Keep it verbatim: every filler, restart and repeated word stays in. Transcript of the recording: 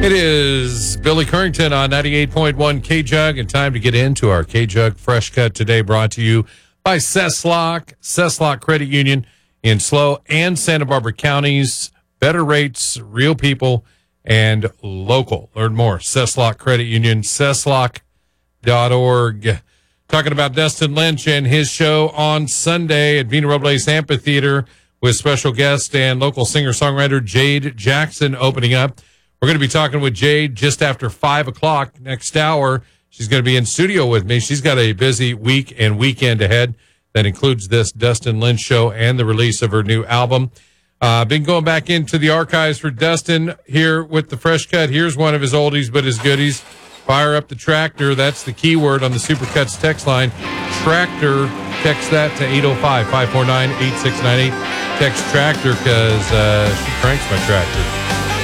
It is Billy Currington on ninety-eight point one K-Jug, and time to get into our K-Jug Fresh Cut today, brought to you by Cesslock, Cesslock Credit Union in SLO and Santa Barbara counties. Better rates, real people, and local. Learn more. Cesslock Credit Union, cesslock dot org. Talking about Dustin Lynch and his show on Sunday at Vina Robles Amphitheater with special guest and local singer-songwriter Jade Jackson opening up. We're going to be talking with Jade just after five o'clock next hour. She's going to be in studio with me. She's got a busy week and weekend ahead that includes this Dustin Lynch show and the release of her new album. Uh, been going back into the archives for Dustin here with the Fresh Cut. Here's one of his oldies but his goodies. Fire up the tractor. That's the keyword on the Supercuts text line. Tractor. Text that to eight oh five, five four nine, eight six nine eight. Text tractor because uh, she cranks my tractor.